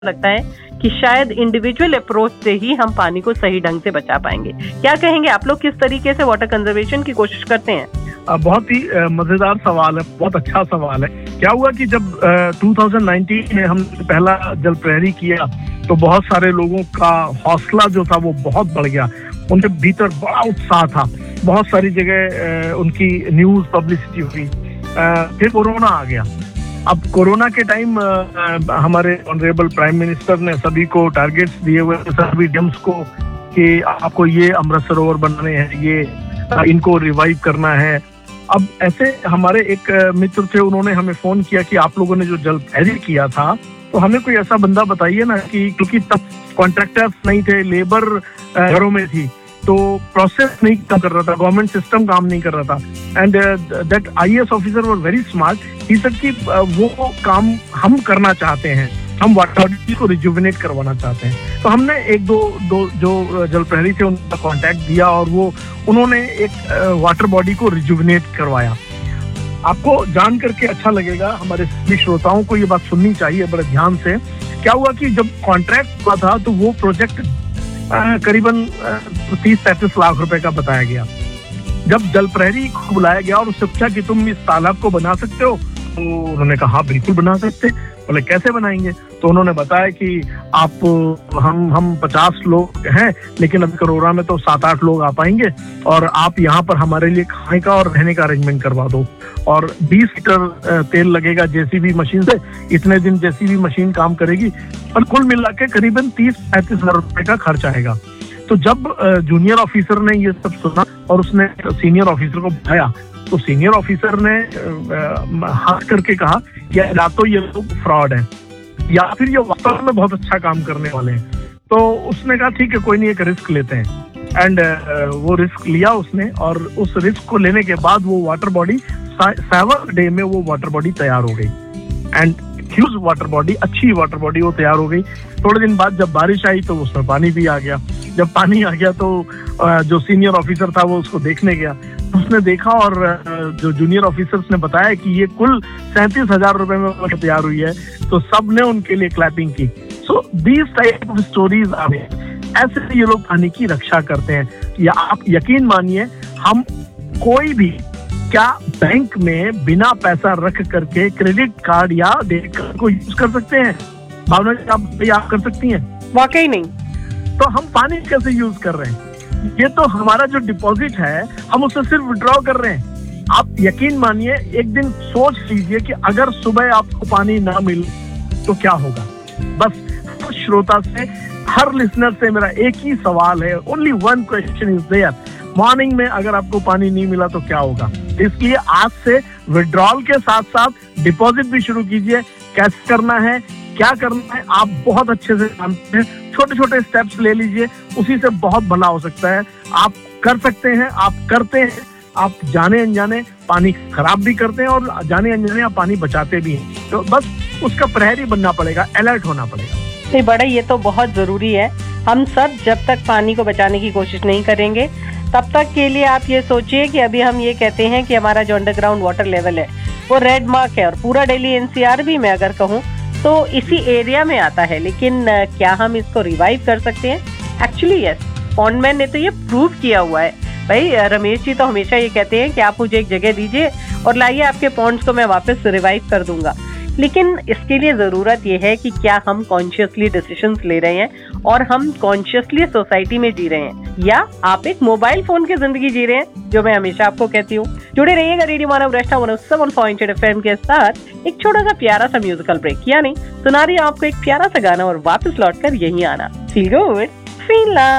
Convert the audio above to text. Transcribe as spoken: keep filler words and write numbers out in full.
लगता है कि शायद इंडिविजुअल अप्रोच से ही हम पानी को सही ढंग से बचा पाएंगे। क्या कहेंगे आप लोग, किस तरीके से वाटर कंजर्वेशन की कोशिश करते हैं? बहुत ही मजेदार सवाल है, बहुत अच्छा सवाल है। क्या हुआ कि जब दो हज़ार उन्नीस में हम पहला जल प्रहरी किया तो बहुत सारे लोगों का हौसला जो था वो बहुत बढ़ गया, उनके भीतर बड़ा उत्साह था, बहुत सारी जगह उनकी न्यूज पब्लिसिटी हुई। फिर कोरोना आ गया। अब कोरोना के टाइम हमारे ऑनरेबल प्राइम मिनिस्टर ने सभी को टारगेट्स दिए हुए सभी डैम्स को कि आपको ये अमृत सरोवर बनाने हैं, ये इनको रिवाइव करना है। अब ऐसे हमारे एक मित्र थे, उन्होंने हमें फोन किया कि आप लोगों ने जो जल प्रहरी किया था तो हमें कोई ऐसा बंदा बताइए ना, कि क्योंकि तब कॉन्ट्रैक्टर्स नहीं थे, लेबर घरों में थी, तो प्रोसेस नहीं काम कर रहा था, गवर्नमेंट सिस्टम काम नहीं कर रहा था। And that IAS officer were very smart, he said कि वो काम हम करना चाहते हैं, हम वाटर बॉडी को रिजुविनेट करवाना चाहते हैं। तो हमने एक दो दो जो जल प्रहरी थे उनका कांटेक्ट दिया और वो उन्होंने एक वाटर बॉडी को रिजुविनेट करवाया। आपको जान करके अच्छा लगेगा, हमारे सभी श्रोताओं को ये बात सुननी चाहिए बड़े ध्यान से। क्या हुआ कि जब कॉन्ट्रैक्ट हुआ था तो वो प्रोजेक्ट करीबन तीस पैंतीस लाख रुपए का बताया गया। जब जल प्रहरी को बुलाया गया और उससे पूछा कि तुम इस तालाब को बना सकते हो, तो उन्होंने कहा हाँ बिल्कुल बना सकते। बोले कैसे बनाएंगे? तो उन्होंने बताया कि आप हम हम पचास लोग हैं, लेकिन अभी करोड़ा में तो सात आठ लोग आ पाएंगे, और आप यहाँ पर हमारे लिए खाने का और रहने का अरेंजमेंट करवा दो, और बीस लीटर तेल लगेगा जेसीबी मशीन से, इतने दिन जेसीबी मशीन काम करेगी, और कुल मिला के करीबन तीस पैंतीस हजार रुपए का खर्च आएगा। तो जब जूनियर ऑफिसर ने ये सब सुना और उसने सीनियर ऑफिसर को बताया, तो सीनियर ऑफिसर ने हाथ करके कहा या तो ये लोग फ्रॉड है या फिर ये वास्तव में बहुत अच्छा काम करने वाले हैं। तो उसने कहा ठीक है, कोई नहीं, एक रिस्क लेते हैं। एंड वो रिस्क लिया उसने, और उस रिस्क को लेने के बाद वो वाटर बॉडी सेवन डे में वो वाटर बॉडी तैयार हो गई। एंड ह्यूज वाटर बॉडी, अच्छी वाटर बॉडी वो तैयार हो गई। थोड़े दिन बाद जब बारिश आई तो उसमें पानी भी आ गया। जब पानी आ गया तो जो सीनियर ऑफिसर था वो उसको देखने गया, उसने देखा और जो जूनियर ऑफिसर्स ने बताया कि ये कुल सैंतीस हजार रुपए में तैयार हुई है, तो सब ने उनके लिए क्लैपिंग की। So these type of stories are ऐसे ये लोग पानी की रक्षा करते हैं। या आप यकीन मानिए, हम कोई भी क्या बैंक में बिना पैसा रख करके क्रेडिट कार्ड या डेबिट कार्ड को यूज कर सकते हैं? भावना जी, आप आप कर सकती हैं? वाकई नहीं। तो हम पानी कैसे यूज कर रहे हैं? ये तो हमारा जो डिपॉजिट है हम उससे सिर्फ विड्रॉ कर रहे हैं। आप यकीन मानिए, एक दिन सोच लीजिए कि अगर सुबह आपको पानी ना मिले तो क्या होगा। बस हर श्रोता से, हर लिसनर से मेरा एक ही सवाल है, only one question is there, morning में अगर आपको पानी नहीं मिला तो क्या होगा? इसलिए आज से विड्रॉल के साथ साथ डिपॉजिट भी शुरू कीजिए। कैसे करना है, क्या करना है, आप बहुत अच्छे से जानते हैं। छोटे छोटे स्टेप्स ले लीजिए, उसी से बहुत भला हो सकता है। आप कर सकते हैं, आप करते हैं, आप जाने अनजाने पानी खराब भी करते हैं और जाने अनजाने आप पानी बचाते भी हैं। तो बस उसका प्रहरी बनना पड़ेगा, अलर्ट होना पड़ेगा। नहीं, बड़ा ये तो बहुत जरूरी है। हम सब जब तक पानी को बचाने की कोशिश नहीं करेंगे तब तक के लिए आप ये सोचिए कि अभी हम ये कहते हैं कि हमारा जो अंडरग्राउंड वाटर लेवल है वो रेड मार्क है, और पूरा दिल्ली एनसीआर भी मैं अगर कहूँ तो इसी एरिया में आता है। लेकिन क्या हम इसको रिवाइव कर सकते हैं? एक्चुअली यस, पॉन्डमैन ने तो ये प्रूव किया हुआ है। भाई रमेश जी तो हमेशा ये कहते हैं कि आप मुझे एक जगह दीजिए और लाइए आपके पॉन्ड्स को मैं वापस रिवाइव कर दूंगा। लेकिन इसके लिए जरूरत यह है कि क्या हम कॉन्शियसली डिसीजंस ले रहे हैं और हम कॉन्शियसली सोसाइटी में जी रहे हैं, या आप एक मोबाइल फोन की जिंदगी जी रहे हैं, जो मैं हमेशा आपको कहती हूँ। जुड़े रहिएगा रेडियो मानव Resta one O seven point eight FM के साथ। एक छोटा सा प्यारा सा म्यूजिकल ब्रेक, किया नहीं सुना रही आपको एक प्यारा सा गाना और वापस लौटकर यहीं आना। Feel good, feel love.